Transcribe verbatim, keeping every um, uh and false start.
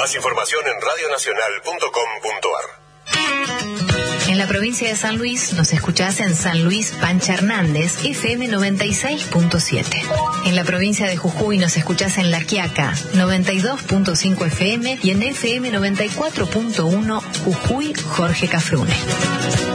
Más información en radio nacional punto com punto a r. En la provincia de San Luis nos escuchás en San Luis Pancha Hernández, F M noventa y seis punto siete. En la provincia de Jujuy nos escuchás en La Quiaca, noventa y dos punto cinco F M y en F M noventa y cuatro punto uno Jujuy Jorge Cafrune.